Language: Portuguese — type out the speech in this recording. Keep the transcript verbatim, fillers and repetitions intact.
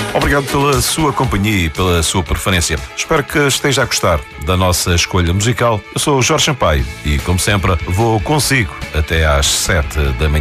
Obrigado pela sua companhia e pela sua preferência. Espero que esteja a gostar da nossa escolha musical. Eu sou o Jorge Sampaio e, como sempre, vou consigo até às sete da manhã.